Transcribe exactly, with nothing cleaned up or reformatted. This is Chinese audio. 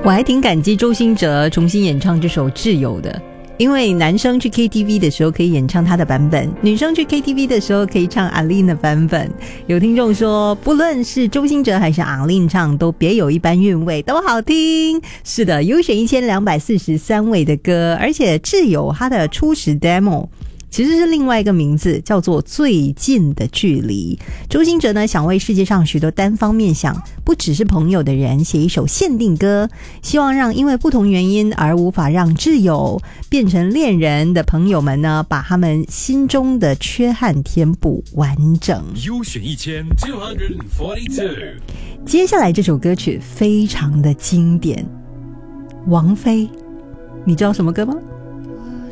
我还挺感激周兴哲重新演唱这首《挚友》的，因为男生去 K T V 的时候可以演唱他的版本，女生去 K T V 的时候可以唱阿令的版本。有听众说不论是周兴哲还是阿令唱都别有一般韵味，都好听。是的，优选一千两百四十三位的歌，而且挚友他的初始 demo其实是另外一个名字，叫做最近的距离。周兴哲呢想为世界上许多单方面想不只是朋友的人写一首限定歌，希望让因为不同原因而无法让挚友变成恋人的朋友们呢，把他们心中的缺憾填补完整。 优选一千 二百四十二， 接下来这首歌曲非常的经典，王菲，你知道什么歌吗？